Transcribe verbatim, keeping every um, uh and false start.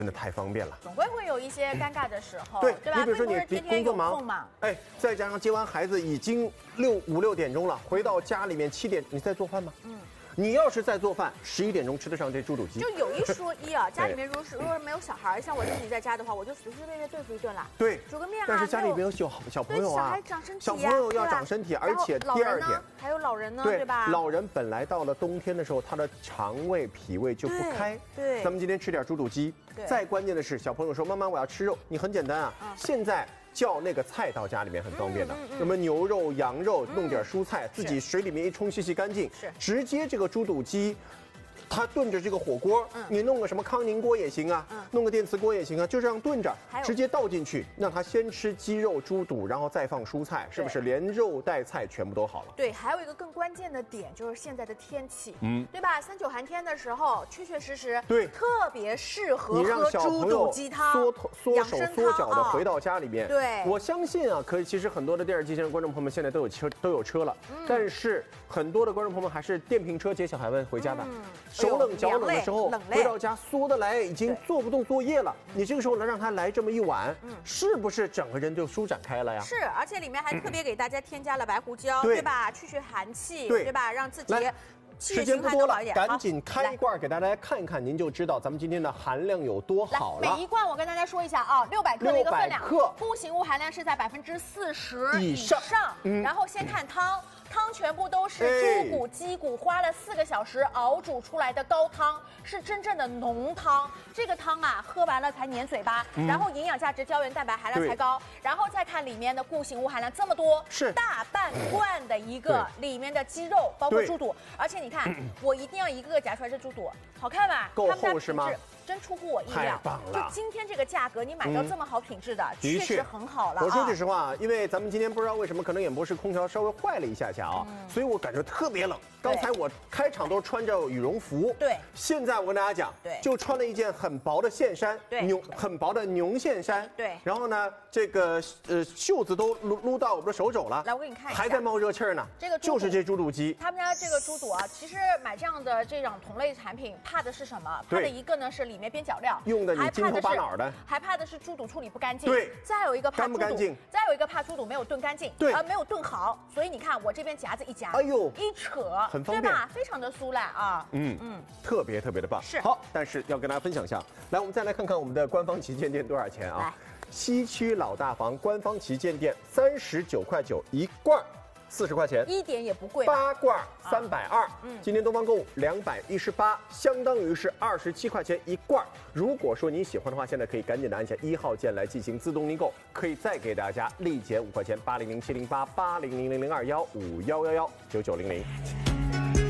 真的太方便了。 总归会有一些尴尬的时候， 对， 对吧？ 你比如说你天天工作有空嘛， 哎，再加上接完孩子已经六五六点钟了，回到家里面七点，你在做饭吗？嗯。 你要是在做饭，十一点钟吃得上这猪肚鸡， 就有一说一啊，家里面如果是如果是没有小孩，像我自己在家的话，我就随随便便对付一顿啦。 对， 煮个面啊。 但是家里面有小小朋友啊， 小孩长身体， 小朋友要长身体，而且第二点， 还有老人呢，对吧？ 老人本来到了冬天的时候，他的肠胃脾胃就不开。 对， 咱们今天吃点猪肚鸡。再关键的是，小朋友说妈妈我要吃肉，你很简单啊，现在。 叫那个菜到家里面很方便的，什么牛肉、羊肉，弄点蔬菜，自己水里面一冲，洗洗干净， 是直接这个猪肚鸡。 它炖着这个火锅，嗯、你弄个什么康宁锅也行啊，嗯、弄个电磁锅也行啊，就这样炖着，直接倒进去，让它先吃鸡肉、猪肚，然后再放蔬菜，是不是连肉带菜全部都好了？ 对，还有一个更关键的点就是现在的天气，嗯，对吧？三九寒天的时候，确确实实对特别适合喝猪肚鸡汤， 缩头缩手缩脚的回到家里面。 对， 我相信啊，可以，其实很多的电视机前的观众朋友们现在都有车都有车了，嗯、但是很多的观众朋友们还是电瓶车接小孩们回家的。嗯 手冷脚冷的时候，回到家缩得来，已经做不动作业了。你这个时候来让他来这么一碗，是不是整个人就舒展开了呀？ 是，而且里面还特别给大家添加了白胡椒，对吧？去去寒气，对吧？让自己时间不多了，赶紧开一罐给大家看一看，您就知道咱们今天的含量有多好了。 每一罐我跟大家说一下啊，六百克的一个分量，固形物含量是在百分之四十以上。然后先看汤。 汤全部都是猪骨、鸡骨，花了四个小时熬煮出来的高汤，是真正的浓汤。这个汤啊，喝完了才粘嘴巴，嗯、然后营养价值、胶原蛋白含量才高。然后再看里面的固形物含量这么多， 是大半罐的一个里面的鸡肉，包括猪肚。而且你看，我一定要一个个夹出来，这猪肚好看吧？ 够厚是吗？ 真出乎我意料， 太棒了！ 就今天这个价格，你买到这么好品质的，嗯、确实很好了。 我说句实话，因为咱们今天不知道为什么，可能演播室空调稍微坏了一下下啊，嗯、所以我感觉特别冷。刚才我开场都穿着羽绒服， 对。 现在我跟大家讲，对，就穿了一件很薄的线衫， 对， 牛很薄的绒线衫， 对。 然后呢，这个呃袖子都撸撸到我们的手肘了。 来，我给你看一下， 还在冒热气儿呢。 这个就是这猪肚鸡， 他们家这个猪肚啊，其实买这样的这种同类产品，怕的是什么？怕的一个呢是里面边角料。 用的你金头巴脑的， 还怕的是猪肚处理不干净。 对， 再有一个怕猪肚，再有一个怕猪肚没有炖干净， 对， 啊没有炖好。所以你看我这边夹子一夹， 哎呦， 一扯， 很方便， 对吧？非常的酥烂啊。 嗯嗯，特别特别的棒。 是好，但是要跟大家分享一下，来，我们再来看看我们的官方旗舰店多少钱啊？西区老大房官方旗舰店三十九块九一罐。 四十块钱， 一点也不贵。 八罐三百二，嗯，今天东方购物两百一十八，相当于是二十七块钱一罐。如果说您喜欢的话，现在可以赶紧的按下一号键来进行自动订购，可以再给大家立减五块钱，八零零七零八八零零零零二幺五幺幺幺九九零零。